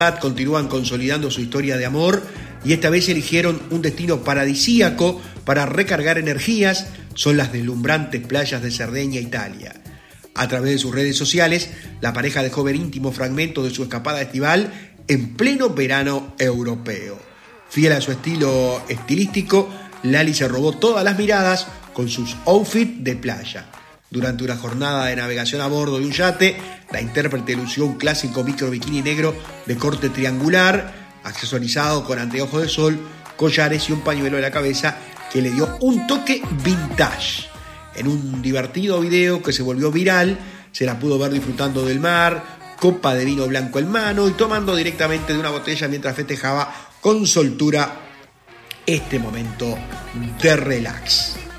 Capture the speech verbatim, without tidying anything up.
continúan consolidando su historia de amor y esta vez eligieron un destino paradisíaco para recargar energías. Son las deslumbrantes playas de Cerdeña, Italia. A través de sus redes sociales, la pareja dejó ver íntimos fragmentos de su escapada estival en pleno verano europeo. Fiel a su estilo estilístico, Lali se robó todas las miradas con sus outfits de playa. Durante una jornada de navegación a bordo de un yate, la intérprete lució un clásico micro bikini negro de corte triangular, accesorizado con anteojos de sol, collares y un pañuelo en la cabeza que le dio un toque vintage. En un divertido video que se volvió viral, se la pudo ver disfrutando del mar, copa de vino blanco en mano y tomando directamente de una botella mientras festejaba con soltura este momento de relax.